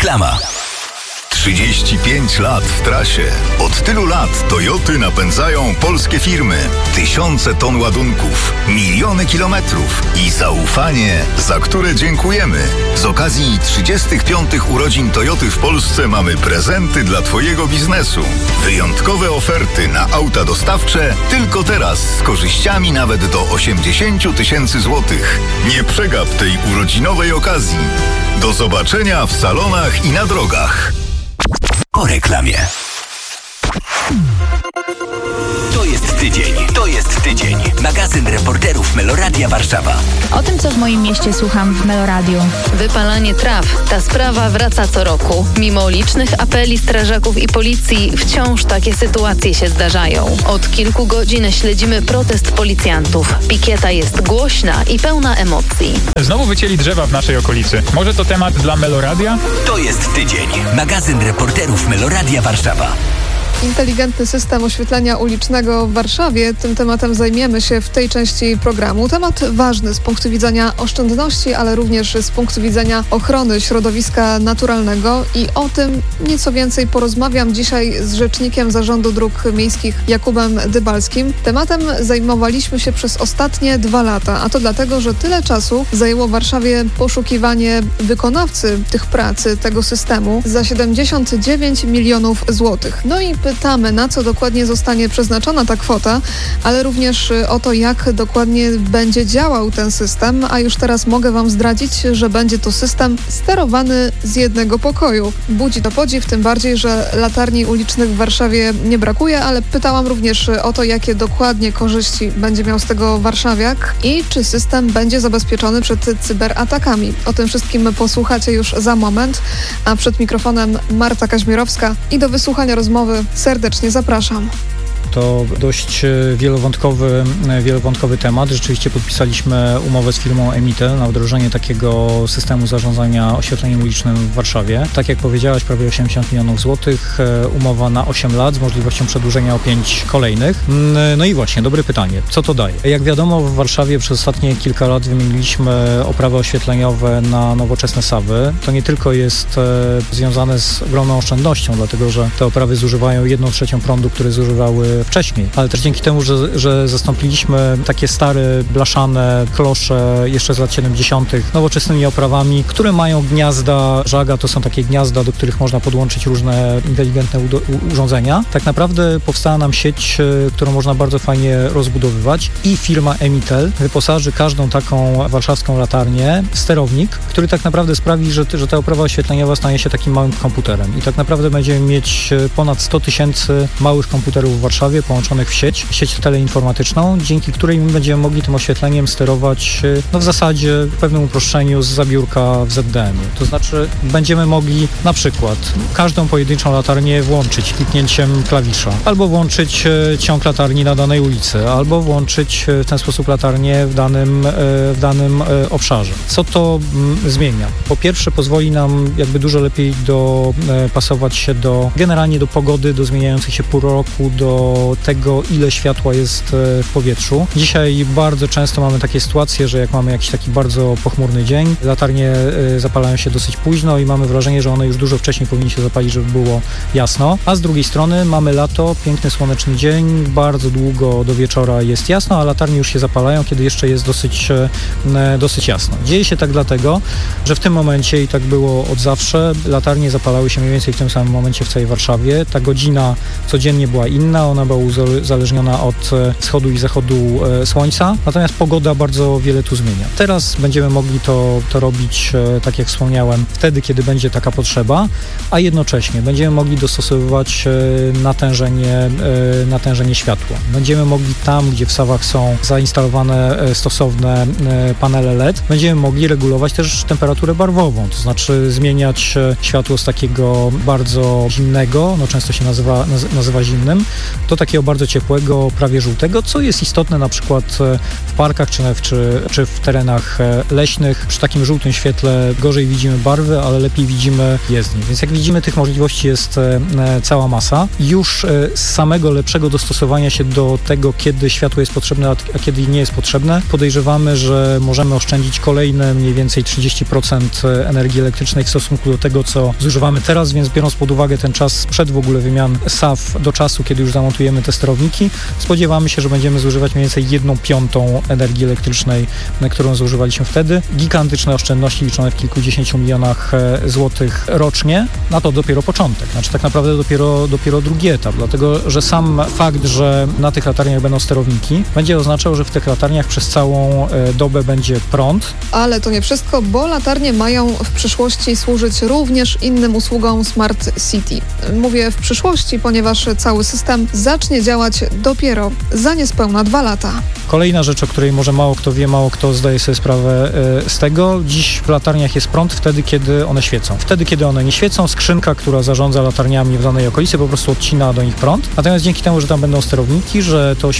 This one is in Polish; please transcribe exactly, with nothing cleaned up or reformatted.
Reklama. trzydzieści pięć lat w trasie. Od tylu lat Toyoty napędzają polskie firmy. Tysiące ton ładunków, miliony kilometrów i zaufanie, za które dziękujemy. Z okazji trzydziestych piątych urodzin Toyoty w Polsce mamy prezenty dla Twojego biznesu. Wyjątkowe oferty na auta dostawcze tylko teraz z korzyściami nawet do osiemdziesiąt tysięcy złotych. Nie przegap tej urodzinowej okazji. Do zobaczenia w salonach i na drogach. Po reklamie. To jest tydzień, to jest tydzień. Magazyn reporterów Meloradia Warszawa. O tym, co w moim mieście słucham w Meloradiu. Wypalanie traw. Ta sprawa wraca co roku. Mimo licznych apeli strażaków i policji, wciąż takie sytuacje się zdarzają. Od kilku godzin śledzimy protest policjantów. Pikieta jest głośna i pełna emocji. Znowu wycięli drzewa w naszej okolicy. Może to temat dla Meloradia? To jest tydzień. Magazyn reporterów Meloradia Warszawa. Inteligentny system oświetlenia ulicznego w Warszawie. Tym tematem zajmiemy się w tej części programu. Temat ważny z punktu widzenia oszczędności, ale również z punktu widzenia ochrony środowiska naturalnego i o tym nieco więcej porozmawiam dzisiaj z rzecznikiem Zarządu Dróg Miejskich Jakubem Dybalskim. Tematem zajmowaliśmy się przez ostatnie dwa lata, a to dlatego, że tyle czasu zajęło w Warszawie poszukiwanie wykonawcy tych prac, tego systemu za siedemdziesiąt dziewięć milionów złotych. No i pytamy, na co dokładnie zostanie przeznaczona ta kwota, ale również o to, jak dokładnie będzie działał ten system, a już teraz mogę Wam zdradzić, że będzie to system sterowany z jednego pokoju. Budzi to podziw, tym bardziej, że latarni ulicznych w Warszawie nie brakuje, ale pytałam również o to, jakie dokładnie korzyści będzie miał z tego warszawiak i czy system będzie zabezpieczony przed cyberatakami. O tym wszystkim posłuchacie już za moment, a przed mikrofonem Marta Kaźmierowska i do wysłuchania rozmowy serdecznie zapraszam. To dość wielowątkowy, wielowątkowy temat. Rzeczywiście podpisaliśmy umowę z firmą Emitel na wdrożenie takiego systemu zarządzania oświetleniem ulicznym w Warszawie. Tak jak powiedziałaś, prawie osiemdziesiąt milionów złotych. Umowa na osiem lat z możliwością przedłużenia o pięć kolejnych. No i właśnie, dobre pytanie. Co to daje? Jak wiadomo, w Warszawie przez ostatnie kilka lat wymieniliśmy oprawy oświetleniowe na nowoczesne sawy. To nie tylko jest związane z ogromną oszczędnością, dlatego że te oprawy zużywają jedną trzecią prądu, które zużywały wcześniej, ale też dzięki temu, że, że zastąpiliśmy takie stare, blaszane klosze jeszcze z lat siedemdziesiątych nowoczesnymi oprawami, które mają gniazda żaga, to są takie gniazda, do których można podłączyć różne inteligentne u- urządzenia. Tak naprawdę powstała nam sieć, którą można bardzo fajnie rozbudowywać i firma Emitel wyposaży każdą taką warszawską latarnię w sterownik, który tak naprawdę sprawi, że, że ta oprawa oświetleniowa stanie się takim małym komputerem i tak naprawdę będziemy mieć ponad sto tysięcy małych komputerów w Warszawie połączonych w sieć, sieć teleinformatyczną, dzięki której my będziemy mogli tym oświetleniem sterować no w zasadzie w pewnym uproszczeniu z zabiórka w Z D M-ie. To znaczy będziemy mogli na przykład każdą pojedynczą latarnię włączyć kliknięciem klawisza, albo włączyć ciąg latarni na danej ulicy, albo włączyć w ten sposób latarnię w danym, w danym obszarze. Co to zmienia? Po pierwsze pozwoli nam jakby dużo lepiej dopasować się do generalnie do pogody, do zmieniających się pół roku, do tego, ile światła jest w powietrzu. Dzisiaj bardzo często mamy takie sytuacje, że jak mamy jakiś taki bardzo pochmurny dzień, latarnie zapalają się dosyć późno i mamy wrażenie, że one już dużo wcześniej powinny się zapalić, żeby było jasno. A z drugiej strony mamy lato, piękny słoneczny dzień, bardzo długo do wieczora jest jasno, a latarnie już się zapalają, kiedy jeszcze jest dosyć, dosyć jasno. Dzieje się tak dlatego, że w tym momencie, i tak było od zawsze, latarnie zapalały się mniej więcej w tym samym momencie w całej Warszawie. Ta godzina codziennie była inna, ona była uzależniona od wschodu i zachodu słońca, natomiast pogoda bardzo wiele tu zmienia. Teraz będziemy mogli to, to robić, tak jak wspomniałem, wtedy, kiedy będzie taka potrzeba, a jednocześnie będziemy mogli dostosowywać natężenie, natężenie światła. Będziemy mogli tam, gdzie w sawach są zainstalowane stosowne panele L E D, będziemy mogli regulować też temperaturę barwową, to znaczy zmieniać światło z takiego bardzo zimnego, no często się nazywa, nazywa zimnym, do takiego bardzo ciepłego, prawie żółtego, co jest istotne na przykład w parkach czy, czy, czy w terenach leśnych. Przy takim żółtym świetle gorzej widzimy barwy, ale lepiej widzimy jezdnię. Więc jak widzimy, tych możliwości jest cała masa. Już z samego lepszego dostosowania się do tego, kiedy światło jest potrzebne, a kiedy nie jest potrzebne, podejrzewamy, że możemy oszczędzić kolejne mniej więcej trzydzieści procent energii elektrycznej w stosunku do tego, co zużywamy teraz, więc biorąc pod uwagę ten czas sprzed w ogóle wymian S A W do czasu, kiedy już zamontujemy te sterowniki, spodziewamy się, że będziemy zużywać mniej więcej jedną piątą energii elektrycznej, którą zużywaliśmy wtedy. Gigantyczne oszczędności liczone w kilkudziesięciu milionach złotych rocznie. Na to dopiero początek. Znaczy tak naprawdę dopiero, dopiero drugi etap, dlatego że sam fakt, że na tych latarniach będą sterowniki, będzie oznaczał, że w tych latarniach przez całą dobę będzie prąd. Ale to nie wszystko, bo latarnie mają w przyszłości służyć również innym usługom Smart City. Mówię w przyszłości, ponieważ cały system zacznie działać dopiero za niespełna dwa lata. Kolejna rzecz, o której może mało kto wie, mało kto zdaje sobie sprawę z tego. Dziś w latarniach jest prąd wtedy, kiedy one świecą. Wtedy, kiedy one nie świecą, skrzynka, która zarządza latarniami w danej okolicy, po prostu odcina do nich prąd. Natomiast dzięki temu, że tam będą sterowniki, że to